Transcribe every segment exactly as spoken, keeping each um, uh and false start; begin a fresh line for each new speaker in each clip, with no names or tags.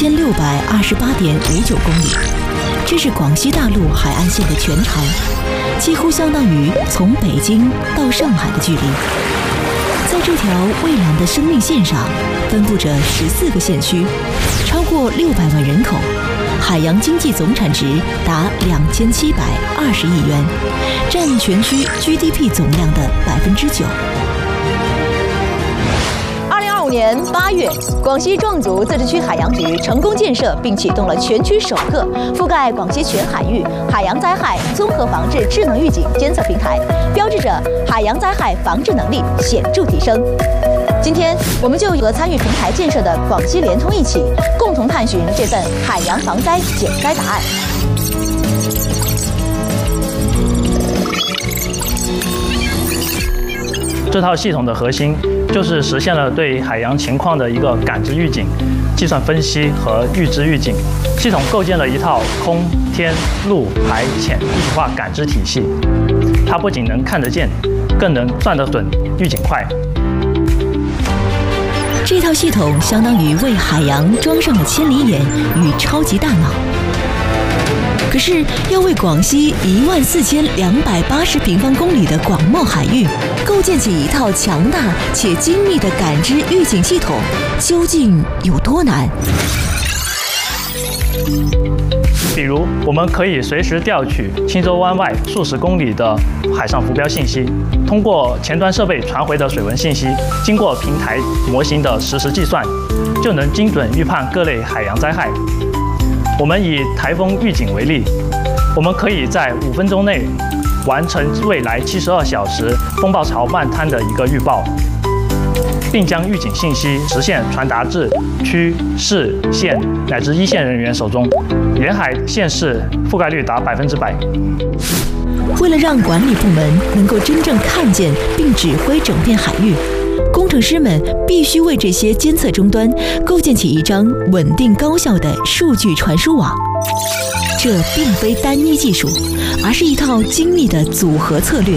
千六百二十八点五九公里，这是广西大陆海岸线的全长，几乎相当于从北京到上海的距离。在这条蔚蓝的生命线上，分布着十四个县区，超过六百万人口，海洋经济总产值达两千七百二十亿元，占全区 G D P 总量的百分之九。
二零二五年八月，广西壮族自治区海洋局成功建设并启动了全区首个覆盖广西全海域海洋灾害综合防治智能预警监测平台，标志着海洋灾害防治能力显著提升。今天，我们就和参与平台建设的广西联通一起，共同探寻这份海洋防灾减灾答案。
这套系统的核心就是实现了对海洋情况的一个感知预警、计算分析和预知预警。系统构建了一套空、天、陆、海、潜一体化感知体系。它不仅能看得见，更能算得准、预警快。
这套系统相当于为海洋装上了千里眼与超级大脑。可是，要为广西一万四千两百八十平方公里的广袤海域构建起一套强大且精密的感知预警系统，究竟有多难？
比如，我们可以随时调取青洲湾外数十公里的海上浮标信息，通过前端设备传回的水文信息，经过平台模型的实时计算，就能精准预判各类海洋灾害。我们以台风预警为例，我们可以在五分钟内完成未来七十二小时风暴潮漫滩的一个预报，并将预警信息实现传达至区、市、县乃至一线人员手中，沿海县市覆盖率达百分之百。
为了让管理部门能够真正看见并指挥整片海域，工程师们必须为这些监测终端构建起一张稳定高效的数据传输网。这并非单一技术，而是一套精密的组合策略。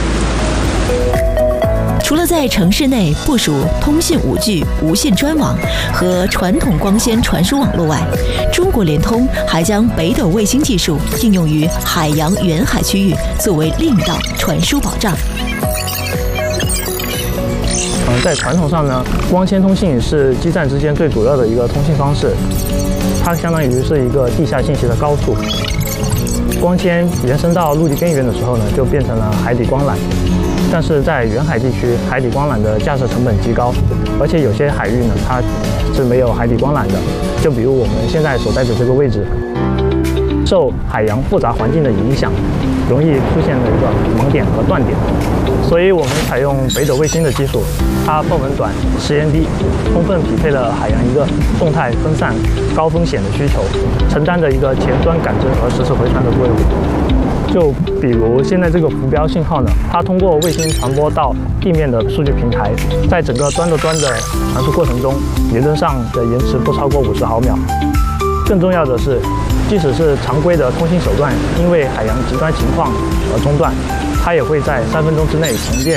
除了在城市内部署通信 五 G 无线专网和传统光纤传输网络外，中国联通还将北斗卫星技术应用于海洋远海区域，作为另一道传输保障。
嗯，在传统上呢，光纤通信是基站之间最主要的一个通信方式，它相当于是一个地下信息的高处。光纤延伸到陆地边缘的时候呢，就变成了海底光缆。但是在远海地区，海底光缆的架设成本极高，而且有些海域呢，它是没有海底光缆的。就比如我们现在所在的这个位置，受海洋复杂环境的影响，容易出现了一个盲点和断点。所以我们采用北斗卫星的技术，它报文短、时延低，充分匹配了海洋一个动态分散、高风险的需求，承担着一个前端感知和实时回传的任务。就比如现在这个浮标信号呢，它通过卫星传播到地面的数据平台，在整个端到端的传输过程中，理论上的延迟不超过五十毫秒。更重要的是，即使是常规的通信手段，因为海洋极端情况而中断，它也会在三分钟之内重建。